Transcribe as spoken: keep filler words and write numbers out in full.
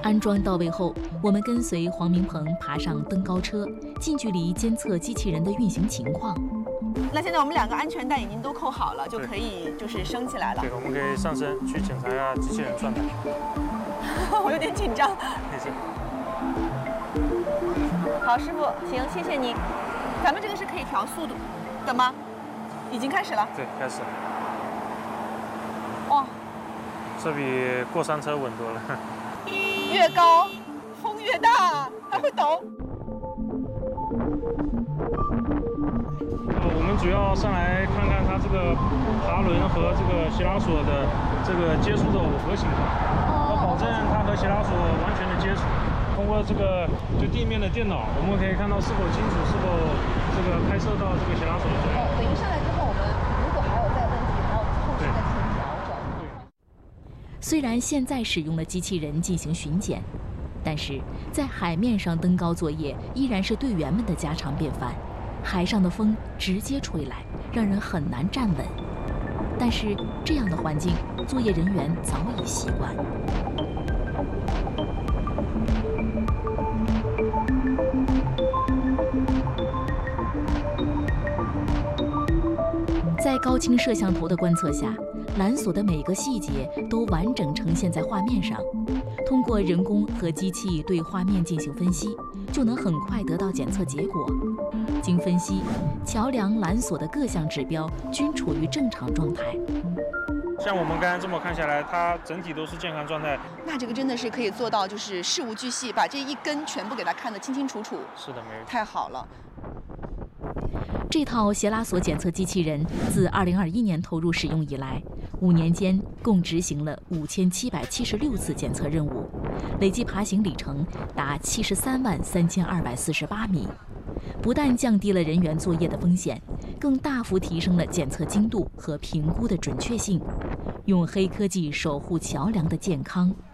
安装到位后，我们跟随黄明鹏爬上登高车，近距离监测机器人的运行情况。 那现在我们两个安全带已经都扣好了，就可以就是升起来了。 对，我们可以上升去检查一下机器人状态。 我有点紧张。 没事。 好，师傅，行，谢谢你。咱们这个是可以调速度的吗？已经开始了。 对，开始了。 哇， 这比过山车稳多了。 越高，风越大，它会抖。 我们主要上来看看它这个爬轮和这个斜拉索的这个接触的耦合情况，要保证它和斜拉索完全的接触。通过这个就地面的电脑，我们可以看到是否清楚，是否这个拍摄到这个斜拉索的作用。 等于上来之后，我们如果还有在问题，还要后续再进行调整。 虽然现在使用了机器人进行巡检，但是在海面上登高作业依然是队员们的家常便饭。海上的风直接吹来，让人很难站稳。但是这样的环境，作业人员早已习惯。在高清摄像头的观测下，缆索的每个细节都完整呈现在画面上。通过人工和机器对画面进行分析，就能很快得到检测结果。经分析，桥梁缆索的各项指标均处于正常状态。 像我们刚才这么看下来，它整体都是健康状态。 那这个真的是可以做到，就是事无巨细，把这一根全部给它看得清清楚楚。 是的，没问题。 太好了。 这套斜拉索检测机器人自二零二一年投入使用以来，五年间共执行了五千七百七十六次检测任务，累计爬行里程达七十三万三千二百四十八米。不但降低了人员作业的风险，更大幅提升了检测精度和评估的准确性，用黑科技守护桥梁的健康